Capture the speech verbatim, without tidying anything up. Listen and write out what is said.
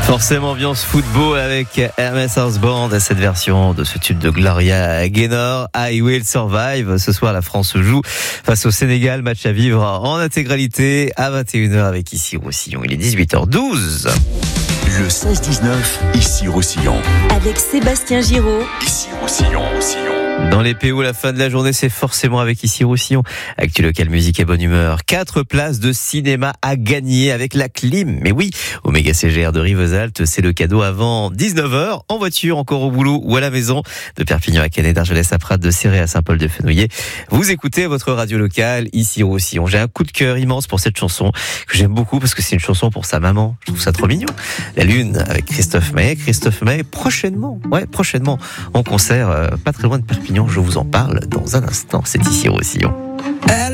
Forcément, ambiance football avec Hermès House Band à cette version de ce tube de Gloria Gaynor, I Will Survive. Ce soir, la France joue face au Sénégal. Match à vivre en intégralité à vingt et une heures avec Ici Roussillon. Il est dix-huit heures douze. Le seize dix-neuf, Ici Roussillon. Avec Sébastien Giraud. Ici Roussillon, Roussillon. Dans les P O, la fin de la journée, c'est forcément avec Ici Roussillon. Actu local, musique et bonne humeur. Quatre places de cinéma à gagner avec la clim. Mais oui, au méga C G R de Rivesaltes, c'est le cadeau avant dix-neuf heures, en voiture, encore au boulot ou à la maison. De Perpignan à Canet, d'Argelès à Prat, de Céré à Saint-Paul-de-Fenouillet. Vous écoutez votre radio locale, Ici Roussillon. J'ai un coup de cœur immense pour cette chanson que j'aime beaucoup parce que c'est une chanson pour sa maman. Je trouve ça trop mignon. La Lune avec Christophe Maé. Christophe Maé, prochainement, ouais, prochainement, en concert, euh, pas très loin de Perpignan. Je vous en parle dans un instant. C'est Ici Roussillon.